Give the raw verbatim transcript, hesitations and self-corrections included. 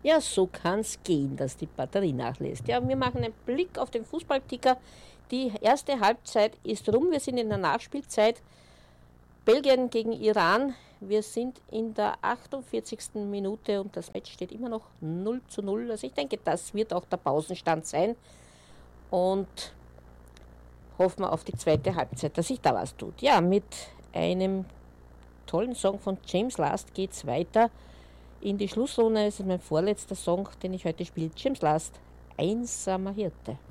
Ja, so kann es gehen, dass die Batterie nachlässt. Ja, wir machen einen Blick auf den Fußballticker. Die erste Halbzeit ist rum. Wir sind in der Nachspielzeit. Belgien gegen Iran. Wir sind in der achtundvierzigsten Minute und das Match steht immer noch null zu null. Also ich denke, das wird auch der Pausenstand sein. Und hoffen wir auf die zweite Halbzeit, dass sich da was tut. Ja, mit einem tollen Song von James Last geht es weiter in die Schlussrunde. Es ist mein vorletzter Song, den ich heute spiele. James Last, Einsamer Hirte.